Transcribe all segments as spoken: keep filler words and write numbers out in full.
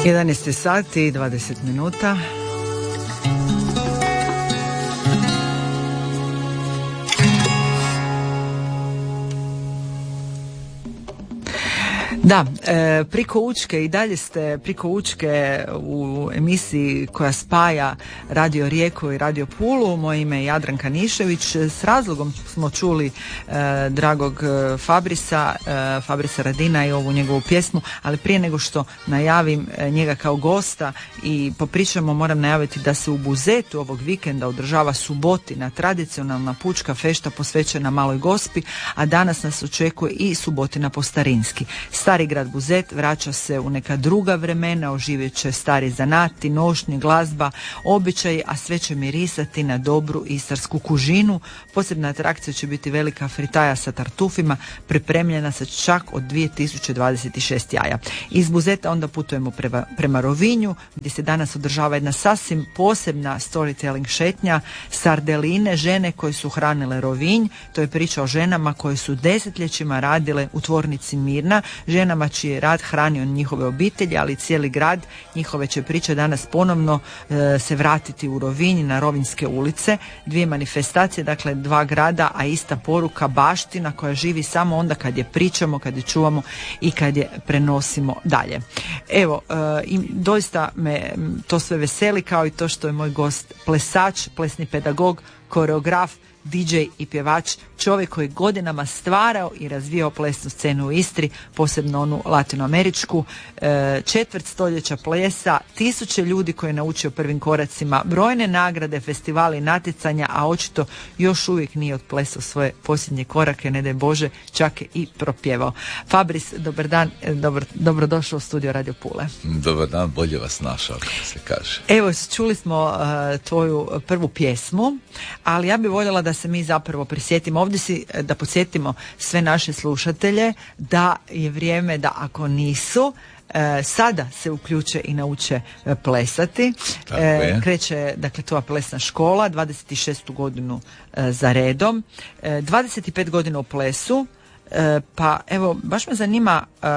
jedanaest sati i dvadeset minuta. Da, e, Priko Učke, i dalje ste Priko Učke u emisiji koja spaja Radio Rijeku i Radio Pulu. Moje ime je Jadranka Nišević. S razlogom smo čuli e, dragog Fabrisa, e, Fabrisa Radina i ovu njegovu pjesmu, ali prije nego što najavim e, njega kao gosta i popričamo, moram najaviti da se u Buzetu ovog vikenda održava subotina, tradicionalna pučka fešta posvećena Maloj Gospi, a danas nas očekuje i subotina po starinski. Stari grad Buzet vraća se u neka druga vremena, oživjet će stari zanati, nošnje, glazba, običaji, a sve će mirisati na dobru istarsku kužinu. Posebna atrakcija će biti velika fritaja sa tartufima, pripremljena sa čak od dvije tisuće dvadeset šest jaja. Iz Buzeta onda putujemo prema, prema Rovinju, gdje se danas održava jedna sasvim posebna storytelling šetnja Sardeline, žene koje su hranile Rovinj. To je priča o ženama koje su desetljećima radile u tvornici Mirna, ženama čiji je rad hranio njihove obitelji, ali cijeli grad. Njihove će priče danas ponovno e, se vratiti u Rovinj, na Rovinjske ulice. Dvije manifestacije, dakle dva grada, a ista poruka, baština koja živi samo onda kad je pričamo, kad je čuvamo i kad je prenosimo dalje. Evo, e, i doista me to sve veseli, kao i to što je moj gost plesač, plesni pedagog, koreograf, di džej i pjevač, čovjek koji godinama stvarao i razvijao plesnu scenu u Istri, posebno onu latinoameričku, e, četvrt stoljeća plesa, tisuće ljudi koje je naučio prvim koracima, brojne nagrade, festivali, natjecanja, a očito još uvijek nije odplesao svoje posljednje korake, ne daj Bože, čak je i propjevao. Fabris, dobar dan, dobro, dobrodošao u studio Radio Pule. Dobar dan, bolje vas našao, kako se kaže. Evo, čuli smo uh, tvoju prvu pjesmu, ali ja bih voljela da se mi zapravo prisjetimo, ovdje si da podsjetimo sve naše slušatelje da je vrijeme da ako nisu, e, sada se uključe i nauče e, plesati. E, kreće, dakle, tvoja plesna škola, dvadeset šestu godinu e, za redom, e, dvadeset pet godina u plesu. E, pa evo, baš me zanima e,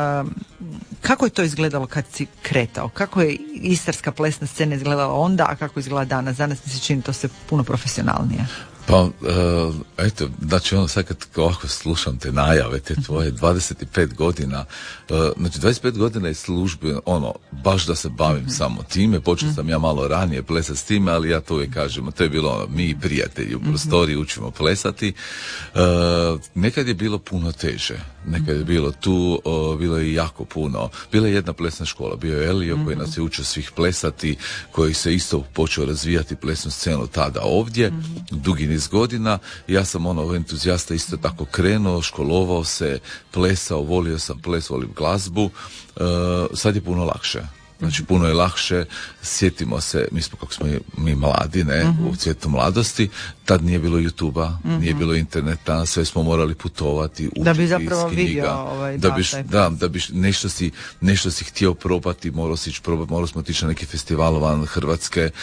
kako je to izgledalo kad si kretao, kako je istarska plesna scena izgledala onda, a kako izgleda danas. Danas mi se čini to sve puno profesionalnije. Pa, uh, eto, znači ono sad kad ovako slušam te najave, te tvoje dvadeset pet godina, uh, znači dvadeset pet godina je službe, ono, baš da se bavim mm-hmm. samo time, počeo sam ja malo ranije plesati s time, ali ja to uvijek kažem, to je bilo ono, mi prijatelji u prostoriji učimo plesati. Uh, nekad je bilo puno teže, nekad je bilo tu, uh, bilo je jako puno, bila je jedna plesna škola, bio je Elio mm-hmm. koji nas je učio svih plesati, koji se isto počeo razvijati plesnu scenu tada ovdje, mm-hmm. dugi niz godina. Ja sam ono entuzijasta isto tako krenuo, školovao se, plesao, volio sam ples, volim glazbu. Uh, sad je puno lakše. Znači puno je lakše, sjetimo se, mi smo kako smo mi mladi, ne, uh-huh. u cvijetu mladosti, tad nije bilo YouTube-a, uh-huh. nije bilo interneta, sve smo morali putovati, učiti da bi zapravo iz knjiga, vidio ovaj, da, biš, da, da bi nešto si, nešto si htio probati, morao si ići probati, morali smo otići na neki festival van Hrvatske, e,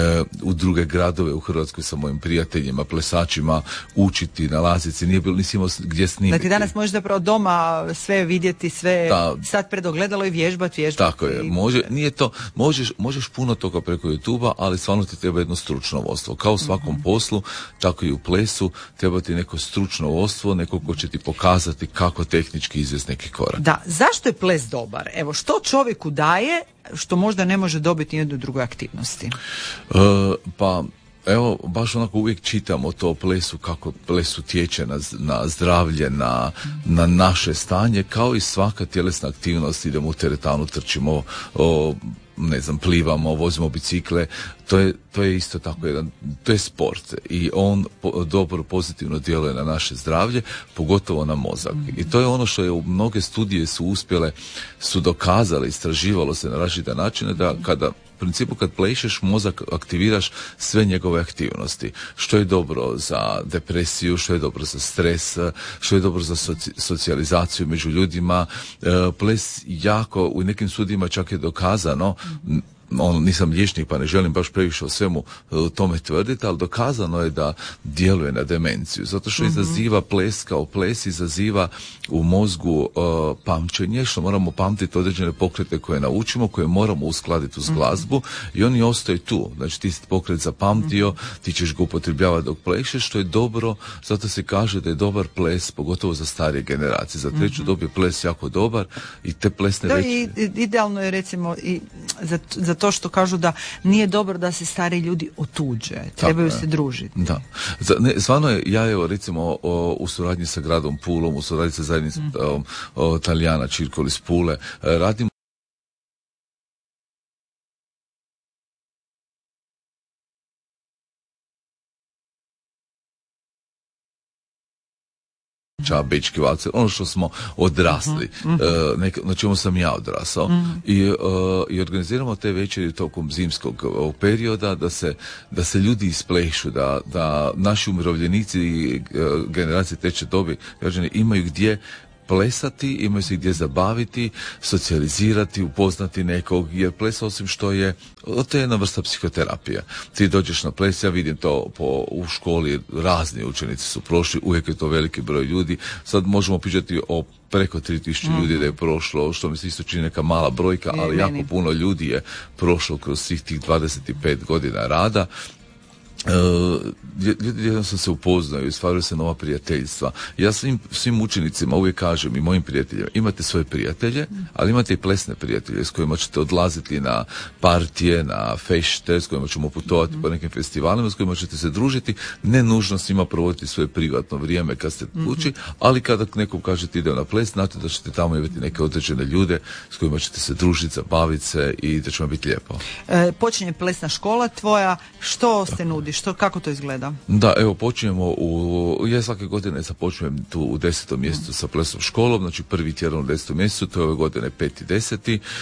u druge gradove u Hrvatskoj sa mojim prijateljima, plesačima, učiti, nalaziti se, nije bilo, nisi imao gdje snimiti. Znači danas možeš zapravo doma sve vidjeti, sve da, sad pred ogledalo i vježbati, vježbati. Tako je, može. Nije to, možeš, možeš puno toga preko YouTube-a, ali stvarno ti treba jedno stručno vodstvo. Kao u svakom mm-hmm. poslu, tako i u plesu, treba ti neko stručno vodstvo, neko ko će ti pokazati kako tehnički izvesti neki korak. Da, zašto je ples dobar? Evo, što čovjeku daje, što možda ne može dobiti ni u drugoj aktivnosti? Uh, pa... Evo, baš onako uvijek čitamo to o plesu, kako ples utječe na, na zdravlje, na, na naše stanje, kao i svaka tjelesna aktivnost, idemo u teretanu, trčimo, o, ne znam, plivamo, vozimo bicikle, to je, to je isto tako jedan, to je sport i on po, dobro, pozitivno djeluje na naše zdravlje, pogotovo na mozak. I to je ono što je u mnoge studije su uspjele, su dokazale, istraživalo se na različite načine da kada u principu kad plešeš, mozak aktiviraš sve njegove aktivnosti. Što je dobro za depresiju, što je dobro za stres, što je dobro za soci, socijalizaciju među ljudima. E, ples jako, u nekim studijima čak je dokazano, on, nisam liječnik pa ne želim baš previše o svemu tome tvrditi, ali dokazano je da djeluje na demenciju, zato što mm-hmm. izaziva ples kao ples, izaziva u mozgu uh, pamćenje, što moramo pamtiti određene pokrete koje naučimo, koje moramo uskladiti uz glazbu mm-hmm. i oni ostaju tu. Znači ti si pokret zapamtio, mm-hmm. ti ćeš ga upotrebljavati dok plešeš, što je dobro, zato se kaže da je dobar ples, pogotovo za starije generacije. Za treću mm-hmm. dob je ples jako dobar i te plesne da, veće... i idealno je recimo i za, za to što kažu da nije dobro da se stari ljudi otuđe, trebaju se družiti. Da. Za, ne, stvarno je, ja evo recimo o, u suradnji sa gradom Pulom, u suradnji sa zajednicom mm. o, o, Talijana Circoli iz Pule, radim bečki valcer, ono što smo odrasli, uh-huh. uh, nek, na čemu sam ja odrasao uh-huh. I, uh, i organiziramo te večeri tokom zimskog uh, perioda da se, da se ljudi isplešu, da, da naši umirovljenici i uh, generacije treće dobi građani imaju gdje plesati, imaju se gdje zabaviti, socijalizirati, upoznati nekog, jer ples osim što je, to je jedna vrsta psihoterapija. Ti dođeš na ples, ja vidim to po, u školi, razni učenici su prošli, uvijek je to veliki broj ljudi, sad možemo pričati o preko tri tisuće mm. ljudi da je prošlo, što mi se isto čini neka mala brojka, ali jako puno ljudi je prošlo kroz svih tih dvadeset pet godina rada. Uh, jednom sam se upoznao i stvaraju se nova prijateljstva. Ja svim, svim učenicima uvijek kažem i mojim prijateljima, imate svoje prijatelje, ali imate i plesne prijatelje s kojima ćete odlaziti na partije, na fešte, s kojima ćemo putovati mm-hmm. po nekim festivalima, s kojima ćete se družiti, ne nužno s njima provoditi svoje privatno vrijeme kad ste kući, mm-hmm. ali kada nekom kažete ide na ples, znate da ćete tamo imati neke određene ljude s kojima ćete se družiti, zabaviti se i da će vam biti lijepo. E, počinje plesna škola tvoja, što se nudi? Što, kako to izgleda? Da, evo počinjemo u, ja svake godine započujem tu u desetom mjesecu sa plesnom školom, znači prvi tjedan u desetom mjesecu, to je ove godine peti deseti. E,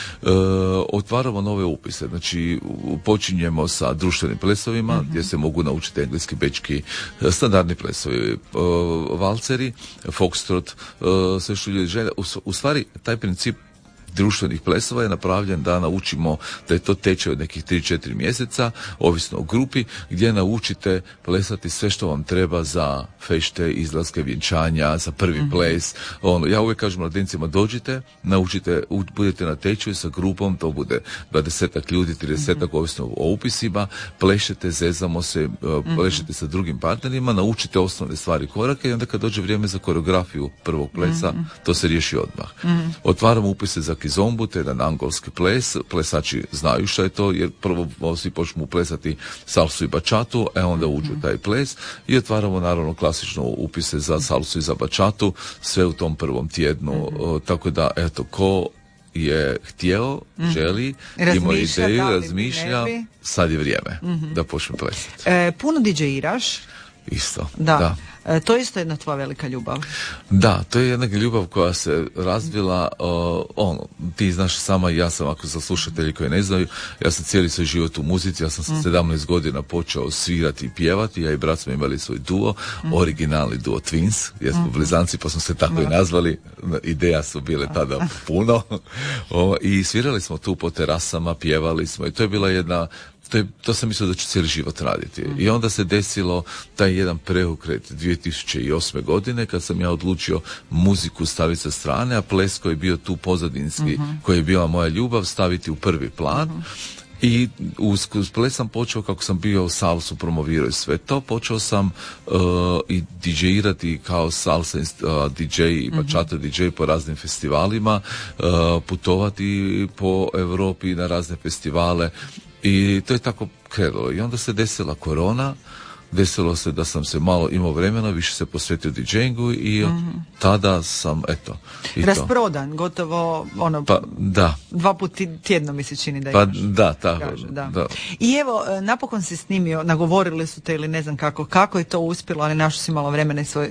otvaramo nove upise, znači počinjemo sa društvenim plesovima, mm-hmm. gdje se mogu naučiti engleski, bečki, standardni plesovi, e, valceri, foxtrot, e, sve što ljudi žele. U, u stvari, taj princip društvenih plesova je napravljen da naučimo, da je to tečaj od nekih tri četiri mjeseca, ovisno o grupi, gdje naučite plesati sve što vam treba za fešte, izlaske, vjenčanja, za prvi mm-hmm. ples. Ono, ja uvijek kažem mladencima, dođite, naučite, budete na tečaju sa grupom, to bude dvadesetak ljudi, tridesetak, mm-hmm. ovisno o upisima, plešete, zezamo se, plešete mm-hmm. sa drugim partnerima, naučite osnovne stvari, korake i onda kad dođe vrijeme za koreografiju prvog plesa, mm-hmm. to se riješi odmah. Mm-hmm. Otvaramo upise za kizombu, to je jedan angolski ples, plesači znaju što je to, jer prvo svi počnu plesati salsu i bačatu, e onda uđu taj ples i otvaramo naravno klasično upise za salsu i za bačatu, sve u tom prvom tjednu, mm-hmm. tako da eto, ko je htio, mm-hmm. želi, ima ideju, razmišlja, sad je vrijeme mm-hmm. da počne plesati. E, puno didžeiraš? Isto, da. da. E, to je isto jedna tvoja velika ljubav. Da, to je jedna ljubav koja se razvila, uh, ono, ti znaš sama i ja sam, ako za slušatelji koji ne znaju, ja sam cijeli svoj život u muzici, ja sam sa mm. sedamnaest godina počeo svirati i pjevati, ja i brat smo imali svoj duo, mm. originalni duo Twins, jer smo mm. blizanci pa smo se tako mm. i nazvali, ideja su bile tada puno, o, i svirali smo tu po terasama, pjevali smo i to je bila jedna To, je, to sam mislio da ću cijeli život raditi. Mm. I onda se desilo taj jedan preokret dvije tisuće osme godine kad sam ja odlučio muziku staviti sa strane, a ples koji je bio tu pozadinski, mm-hmm. koji je bila moja ljubav, staviti u prvi plan. Mm-hmm. I uz, uz ples sam počeo, kako sam bio salsu promovirao i sve to, počeo sam uh, i didžeirati kao salsa uh, di džej i bachata mm-hmm. di džej po raznim festivalima, uh, putovati po Europi na razne festivale. I to je tako krenulo. I onda se desila korona, desilo se da sam se malo imao vremena, više se posvetio didžejingu i mm-hmm. tada sam, eto. I rasprodan, to. Gotovo, ono, pa, da. Dva put tjedno mi se čini da pa, imaš. Da, tako. Da. Da. I evo, napokon si snimio, nagovorili su te ili ne znam kako, kako je to uspjelo, ali našao si malo vremena i svoj,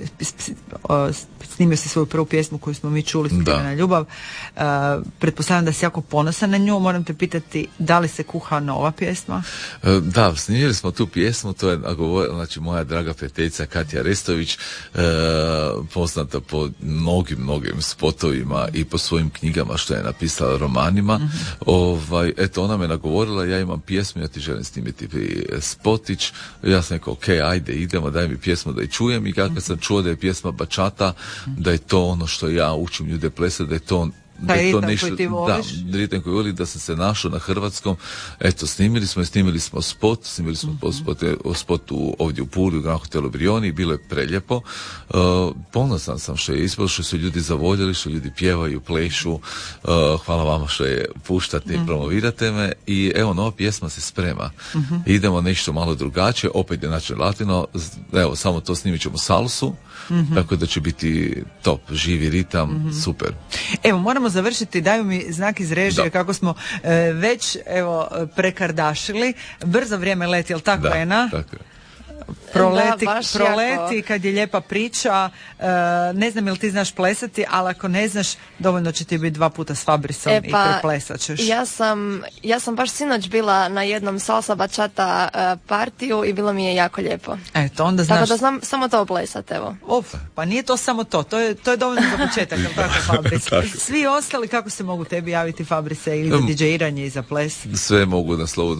snimio si svoju prvu pjesmu koju smo mi čuli, Skrivena ljubav. Uh, pretpostavljam da si jako ponosan na nju, moram te pitati da li se kuha nova pjesma? Uh, da, snimili smo tu pjesmu, to je znači moja draga prijateljica Katja Restović, e, poznata po mnogim, mnogim spotovima i po svojim knjigama što je napisala, romanima. Mm-hmm. Ovaj, eto, ona me nagovorila, ja imam pjesmu, ja ti želim snimiti spotić. Ja sam rekao, ok, ajde, idemo, daj mi pjesmu da je čujem. I kako mm-hmm. sam čuo da je pjesma Bachata, mm-hmm. da je to ono što ja učim ljude plesati, da je to da je to nešto, da, ritam koji voli, da sam se našao na hrvatskom. Eto, snimili smo i snimili smo spot, snimili smo mm-hmm. spot, spot u, ovdje u Puli, u Grand Hotelu Brioni, bilo je preljepo. Uh, ponosan sam što je ispalo, što su ljudi zavoljeli, što ljudi pjevaju, plešu. Uh, hvala vama što je puštate mm-hmm. i promovirate me. I evo, nova pjesma se sprema. Mm-hmm. Idemo nešto malo drugačije, opet je način latino, evo, samo to snimit ćemo salsu. Mm-hmm. Tako da će biti top, živi ritam, mm-hmm. super. Evo, moramo završiti, daju mi znak iz režije da. Kako smo e, već evo prekardašili. Brzo vrijeme leti, jel tako, da, Ena? Tako je. Proleti, da, proleti jako. Kad je lijepa priča. E, ne znam jel ti znaš plesati, ali ako ne znaš, dovoljno će ti biti dva puta s Fabrisom e, pa, i preplesat ćeš. Ja sam, ja sam baš sinoć bila na jednom salsa bachata uh, partiju i bilo mi je jako lijepo. Eto, onda znaš... Tako da znam samo to plesat, evo. Of, pa nije to samo to, to je, to je dovoljno za početak, jel tako, Fabris? Svi ostali, kako se mogu tebi javiti, Fabrise, ili za didžeiranje i za ples? Sve mogu na slovu